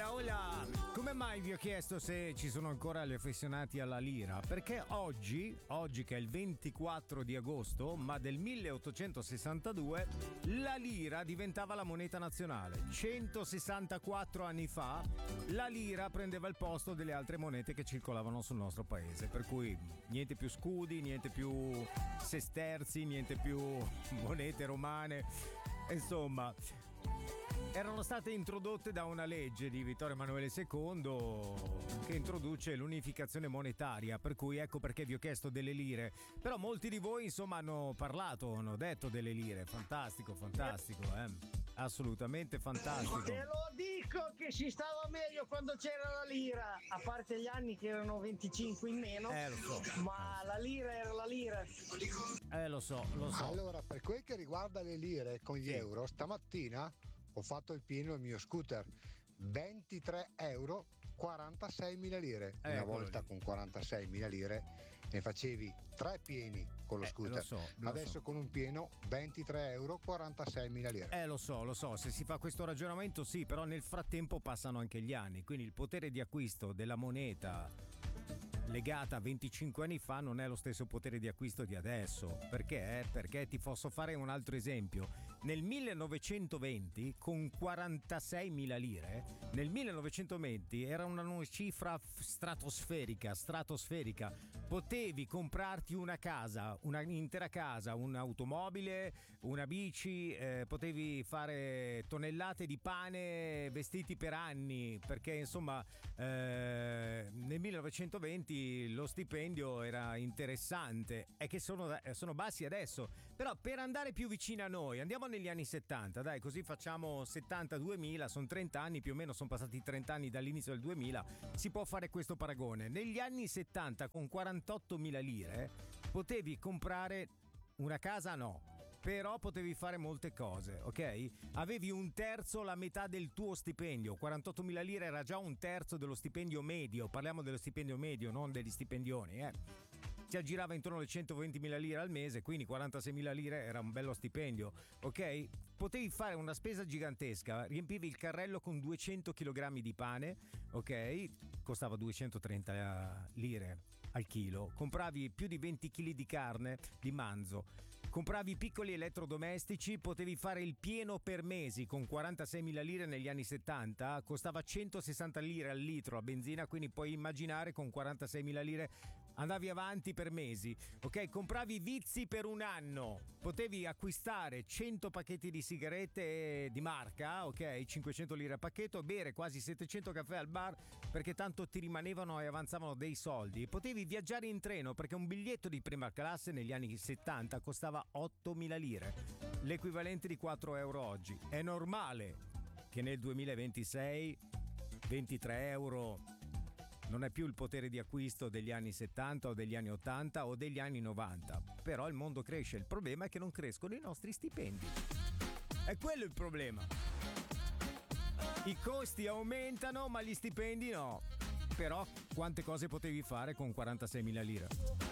Hola, hola! Come mai vi ho chiesto se ci sono ancora gli affezionati alla lira? Perché oggi che è il 24 di agosto, ma del 1862, la lira diventava la moneta nazionale. 164 anni fa, la lira prendeva il posto delle altre monete che circolavano sul nostro paese. Per cui niente più scudi, niente più sesterzi, niente più monete romane. Insomma, erano state introdotte da una legge di Vittorio Emanuele II che introduce l'unificazione monetaria, per cui ecco perché vi ho chiesto delle lire. Però molti di voi insomma hanno parlato, hanno detto delle lire. Fantastico, assolutamente fantastico. Te lo dico che si stava meglio quando c'era la lira, a parte gli anni che erano 25 in meno, lo so. Ma la lira era la lira. Lo so. Allora, per quel che riguarda le lire con gli euro, stamattina ho fatto il pieno del mio scooter, 23 euro, 46.000 lire. Una volta con 46.000 lire ne facevi 3 pieni con lo scooter. Adesso con un pieno 23 euro, 46.000 lire. Lo so, se si fa questo ragionamento sì, però nel frattempo passano anche gli anni, quindi il potere di acquisto della moneta legata a 25 anni fa non è lo stesso potere di acquisto di adesso. Perché? Perché ti posso fare un altro esempio. Nel 1920 con 46.000 lire, nel 1920 era una cifra stratosferica. Potevi comprarti una casa, un'intera casa, un'automobile, una bici, potevi fare tonnellate di pane, vestiti per anni, perché insomma nel 1920 lo stipendio era interessante. È che sono bassi adesso, però per andare più vicino a noi andiamo negli anni 70, dai, così facciamo 70-2000, sono 30 anni più o meno, sono passati 30 anni dall'inizio del 2000, si può fare questo paragone. Negli anni 70 con 48.000 lire potevi comprare una casa, no, però potevi fare molte cose, ok? Avevi un terzo, la metà del tuo stipendio. 48.000 lire era già un terzo dello stipendio medio. Parliamo dello stipendio medio, non degli stipendioni, Si aggirava intorno alle 120.000 lire al mese, quindi 46.000 lire era un bello stipendio, ok? Potevi fare una spesa gigantesca, riempivi il carrello con 200 kg di pane, ok? Costava 230 lire al chilo. Compravi più di 20 kg di carne di manzo. Compravi piccoli elettrodomestici, potevi fare il pieno per mesi con 46.000 lire negli anni 70, costava 160 lire al litro la benzina, quindi puoi immaginare con 46.000 lire andavi avanti per mesi, ok? Compravi vizi per un anno, potevi acquistare 100 pacchetti di sigarette di marca, ok? 500 lire a pacchetto, bere quasi 700 caffè al bar perché tanto ti rimanevano e avanzavano dei soldi. Potevi viaggiare in treno perché un biglietto di prima classe negli anni 70 costava 8.000 lire, l'equivalente di 4 euro oggi. È normale che nel 2026 23 euro non è più il potere di acquisto degli anni 70 o degli anni 80 o degli anni 90, però il mondo cresce, il problema è che non crescono i nostri stipendi, è quello il problema. I costi aumentano ma gli stipendi no. Però quante cose potevi fare con 46.000 lire?